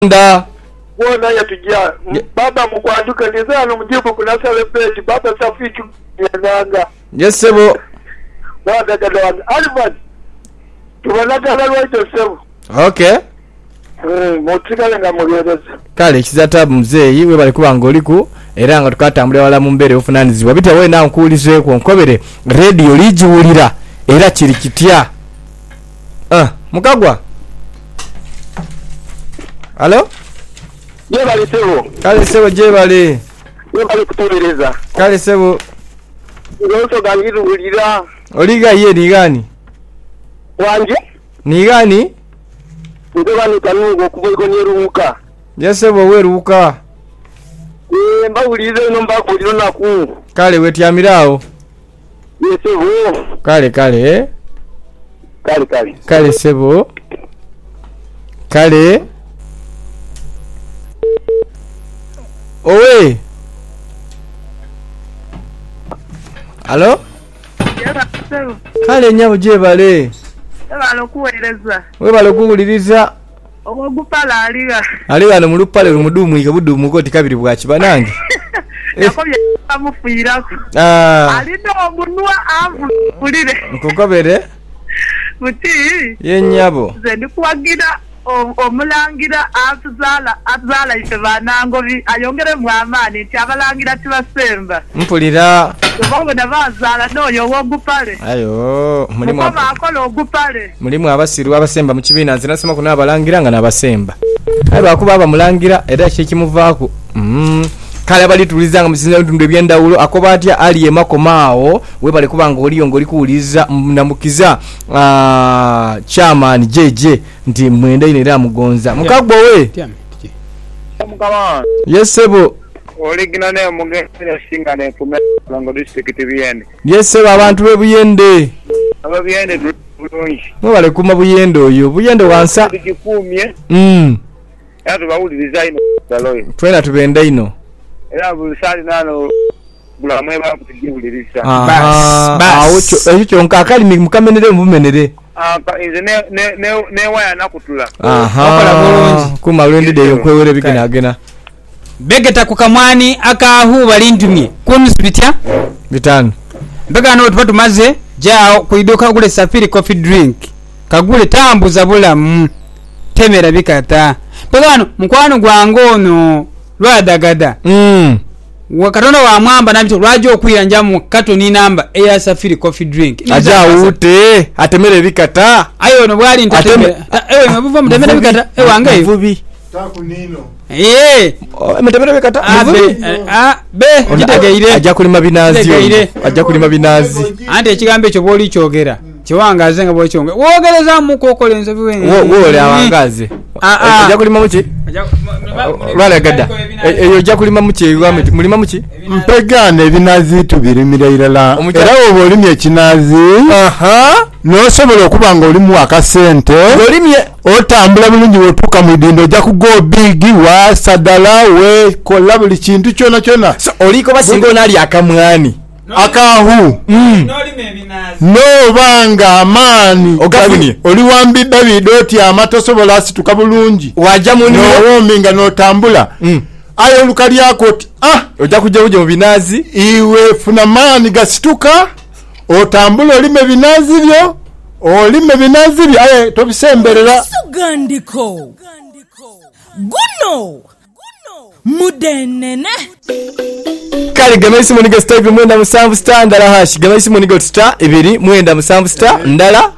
nda wona yatujia baba mukwanduka ndeza no mujibu kuna celebrate baba safichu yananga yesebo wada dada alvan tubanaga balwaito sebo okay motikale nga muliyereza kale kizata mzeyi we bali kubanga oliku era nga tukatambula wala mu mbere ofunanizibwa bita we na nkulize ku nkobere radio lijiwulira era kiri kitya mukagwa Halo? Ye bali sebo. Kale sebo je bali. Ye bali kutolereza. Kale sebo. Ngoso gangirulira. Oliga ye ni gani? Wanje? Ni gani? Ndeba ni kanungo kubego nyerumuka. Yesebo weruka. Mbawulize no mbakuliro naku. Kale wetyamirawo. Yesebo. Kale Kale. Kale sebo. Kale. Owe. Halo? Yeba sebo. Kale nyabo je bale. Yeba lokuweleza. We bale kuwuliriza. Ogupala aliga. Aliga no mulupale lumudumu ikabudumu ko tikabiri bwachi banange. Yakobye amufuyirako. Alido omunwa avulire. Nkokobere. Muti. Yenyabo. Zendi kuwagira omulangira atuzala ife banangobi ayongere mwamani nti abalangira tibasemba mpulira bobo nabazala noyo wogupale ayo mulimu akola ogupale mulimu abasiru abasemba mu kibina zinasema kuna abalangira nga nabasemba ayo bakuba abamulangira era kikimuvaako kale bali tulizanga muzinza ntundu ebyendawulo akobatya ali emakomaawo we bali kubanga oliyo ngoli kuuliza namukiza chairman jeje ndi mwenda inera mugonza mukagbo we mukama yesebo oligina ne mugenda singa ne kumengo district biyende yesebo abantu be buyende ababiyende bulungi mwe bali kuma buyende oyo buyende wansa dikikumye yatu bawuliriza ino daloyo twena tubenda ino era bulisali nano bulamwe bakutijibuliriza bas ekyo nka akali mukamenere mumenere inze ne waya nakutula okola bulungi kuma lwendide yokwewere bikinagena begeta kukamwani akahu balintumye kunsubitya bitano begano tupatumaze jao kuiduka gule Safiri coffee drink kagule tambuza bulamu temera bikata begano mukwano gwangono lwadagada wakatono wa mwamba nabito lwajo okwiranja mu katoni namba eya Safiri coffee drink aja ute atemere bikata ayo no bwali ntatemera ewe mabuva mutemere bikata ewange vubi takunino mutemere bikata vubi be kitegeire aja kulima binazi aja kulima binazi ante ekigambo ekyo boli kyogera kiwangaze nga bochonge wogereza mu kokole nsobi wo ole awangaze aja kulima muki wala gada eyo ja kulima muki mulima muki mpegane binazi tubirimira irala era wo olimye ekinazi nosobola okubanga olimu akasente olimye otambula bulungi wotuka mu dindo ja ku go big wa sadala we kola buli kintu kyona so oliko basingo nali akamwani akahu no banga amani ogafunye oli wambi David oti amatosobola asituka bulungi waja muni no wominga no tambula ayo lukali yako oja kujja mu binazi iwe funa mani gasituka otambula olime binazi byo aye tobisemberera sugandiko guno mudenene kale gamaisi muniga star 2 star ndala hash gamaisi muniga star 2 star ndala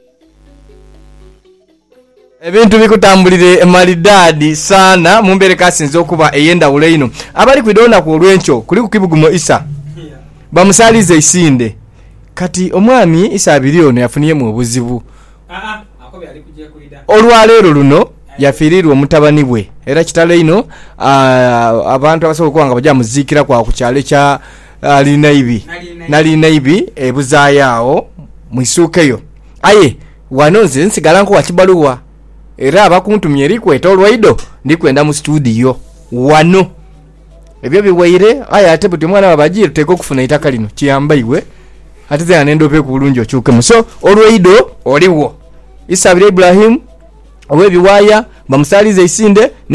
ebintu bikutambulire malidadi sana mumbere kasinze okuba eyenda uleino abali kwidona ku olwencho kuli ku kibugumo isa bamusalize isinde kati omwami isa abiliono yafuniye mu obuzibu akobe ali kujje kuida olwalero luno yafirirwa mutabani bwe era kitale ino abantu abasobola kwanga bajja muzikira kwa kukyale kya nali ebuzayaawo mwisukeyo aye wanoze nsigala nko wakibaluwa era abakuntumye erikweta olwaido ndikwenda mu studio wano ebyo biwaire aye ate buti mwana babajire teko kufuna itaka lino kiyambaiwe ate nendo pe ku bulungi okyuke muso olwaido oliwo Isabire Ibrahim owebiwaya bamusalize isinde